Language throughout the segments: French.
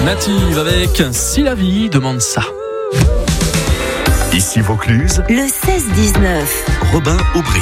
Native avec Si la vie demande ça. Ici Vaucluse, le 16-19. Robin Aubry.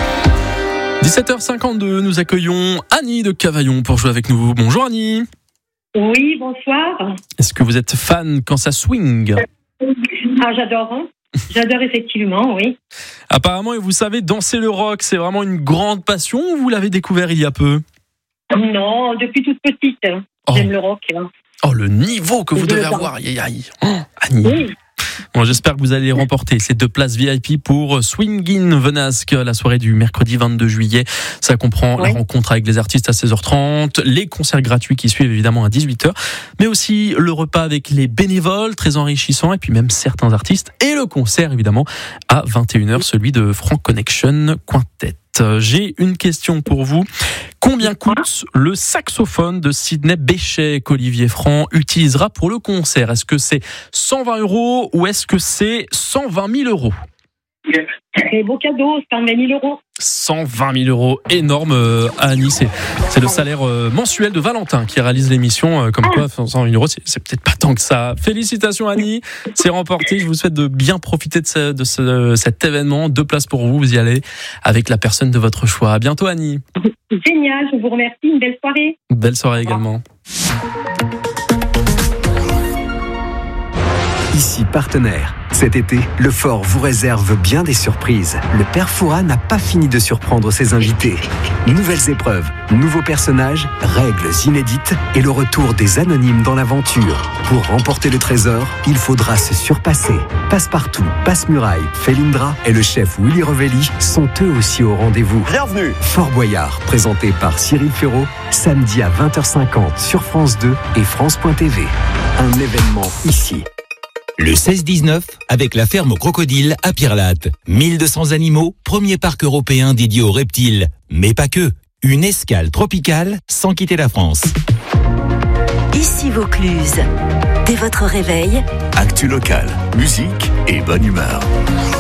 17h52, nous accueillons Annie de Cavaillon pour jouer avec nous. Bonjour Annie. Oui, bonsoir. Est-ce que vous êtes fan quand ça swing ? Ah, j'adore. J'adore effectivement, oui. Apparemment, et vous savez, danser le rock, c'est vraiment une grande passion ou vous l'avez découvert il y a peu ? Non, depuis toute petite, j'aime le rock. Oh, le niveau que vous devez avoir, aïe, aïe. Oh, Annie. Oui. Bon, j'espère que vous allez remporter ces 2 places VIP pour Swing in Venasque, la soirée du mercredi 22 juillet. Ça comprend la rencontre avec les artistes à 16h30, les concerts gratuits qui suivent évidemment à 18h, mais aussi le repas avec les bénévoles, très enrichissant, et puis même certains artistes, et le concert évidemment à 21h, celui de Frank Connection Quintet. J'ai une question pour vous. Combien coûte le saxophone de Sidney Bechet qu'Olivier Franc utilisera pour le concert ? Est-ce que c'est 120 € ou est-ce que c'est 120 000 €? Très beau cadeau, 120 000 €. 120 000 €, énorme Annie, c'est le salaire mensuel de Valentin qui réalise l'émission, comme quoi 120 000 €, c'est peut-être pas tant que ça. Félicitations Annie, c'est remporté, je vous souhaite de bien profiter de cet événement. 2 places pour vous, vous y allez avec la personne de votre choix. À bientôt Annie. Génial, je vous remercie, une belle soirée. Belle soirée également. Ici Partenaire. Cet été, le Fort vous réserve bien des surprises. Le Père Fouras n'a pas fini de surprendre ses invités. Nouvelles épreuves, nouveaux personnages, règles inédites et le retour des anonymes dans l'aventure. Pour remporter le trésor, il faudra se surpasser. Passepartout, Passe-Muraille, Felindra et le chef Willy Revelli sont eux aussi au rendez-vous. Bienvenue. Fort Boyard, présenté par Cyril Ferraud, samedi à 20h50 sur France 2 et France.tv. Un événement ici. Le 16-19, avec la ferme Crocodile à Pirlate. 1200 animaux, premier parc européen dédié aux reptiles. Mais pas que. Une escale tropicale sans quitter la France. Ici Vaucluse. Dès votre réveil, Actu local, musique et bonne humeur.